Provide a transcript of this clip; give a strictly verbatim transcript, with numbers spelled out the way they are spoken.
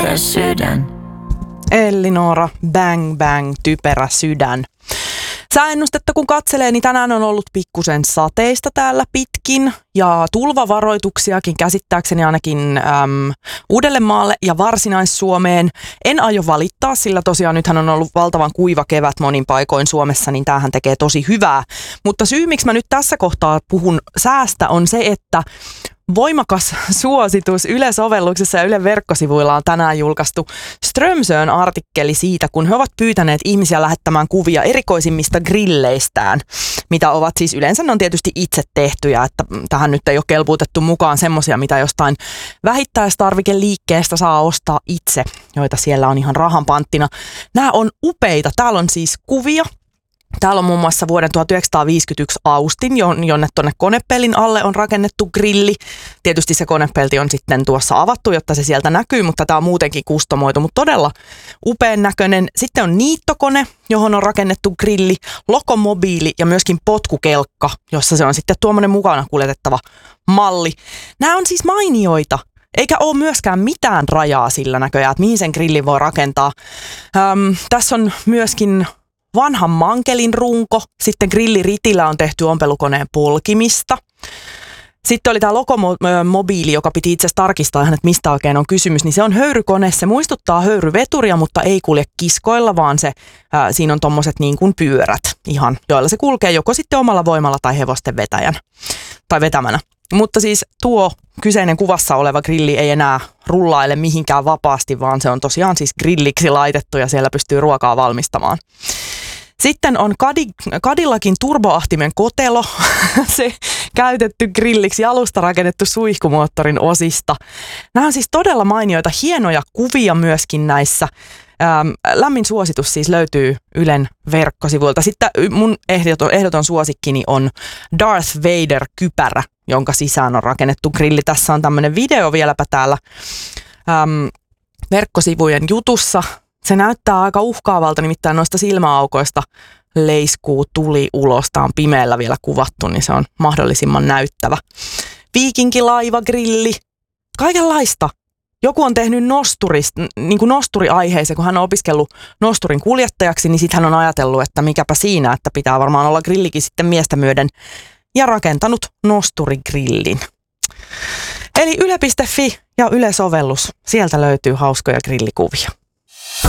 typerä sydän. Ellinora, bang bang, typerä sydän. Sääennustetta kun katselee, niin tänään on ollut pikkusen sateista täällä pitkin ja tulvavaroituksiakin käsittääkseni ainakin äm, Uudellemaalle ja Varsinais-Suomeen. En aio valittaa, sillä tosiaan nythän on ollut valtavan kuiva kevät monin paikoin Suomessa, niin tämähän tekee tosi hyvää. Mutta syy, miksi mä nyt tässä kohtaa puhun säästä, on se, että voimakas suositus Yle-sovelluksessa ja Ylen verkkosivuilla on tänään julkaistu Strömsön artikkeli siitä, kun he ovat pyytäneet ihmisiä lähettämään kuvia erikoisimmista grilleistään, mitä ovat siis yleensä ne on tietysti itse tehtyjä, että tähän nyt ei ole kelpuutettu mukaan semmoisia, mitä jostain vähittäistarvikeliikkeestä saa ostaa itse, joita siellä on ihan rahan panttina. Nämä on upeita. Täällä on siis kuvia. Täällä on muun muassa vuoden tuhatyhdeksänsataaviisikymmentäyksi Austin, jonne tuonne konepellin alle on rakennettu grilli. Tietysti se konepelti on sitten tuossa avattu, jotta se sieltä näkyy, mutta tämä on muutenkin kustomoitu, mutta todella upean näköinen. Sitten on niittokone, johon on rakennettu grilli, lokomobiili ja myöskin potkukelkka, jossa se on sitten tuommoinen mukana kuljetettava malli. Nämä on siis mainioita. Eikä ole myöskään mitään rajaa sillä näköjään, että mihin sen grillin voi rakentaa. Öm, tässä on myöskin vanhan mankelin runko, sitten grilliritillä on tehty ompelukoneen polkimista. Sitten oli tämä lokomobiili, joka piti itse asiassa tarkistaa, että mistä oikein on kysymys, niin se on höyrykone. Se muistuttaa höyryveturia, mutta ei kulje kiskoilla, vaan se, ää, siinä on tommoset niin kuin pyörät ihan, joilla se kulkee joko sitten omalla voimalla tai hevosten vetäjän tai vetämänä. Mutta siis tuo kyseinen kuvassa oleva grilli ei enää rullaile mihinkään vapaasti, vaan se on tosiaan siis grilliksi laitettu ja siellä pystyy ruokaa valmistamaan. Sitten on Cadillacin turboahtimen kotelo, se käytetty grilliksi alusta rakennettu suihkumoottorin osista. Nämä on siis todella mainioita, hienoja kuvia myöskin näissä. Ähm, lämmin suositus siis löytyy Ylen verkkosivuilta. Sitten mun ehdoton, ehdoton suosikkini on Darth Vader-kypärä, jonka sisään on rakennettu grilli. Tässä on tämmöinen video vieläpä täällä ähm, verkkosivujen jutussa. Se näyttää aika uhkaavalta, nimittäin noista silmäaukoista leiskuu tuli ulos. Tää on pimeällä vielä kuvattu, niin se on mahdollisimman näyttävä. Viikinkilaiva-grilli, kaikenlaista. Joku on tehnyt nosturista, niin kuin nosturiaiheeseen, kun hän on opiskellut nosturin kuljettajaksi, niin sitten hän on ajatellut, että mikäpä siinä, että pitää varmaan olla grillikin sitten miestä myöden ja rakentanut nosturigrillin. Eli yle piste fi ja Yle-sovellus, sieltä löytyy hauskoja grillikuvia.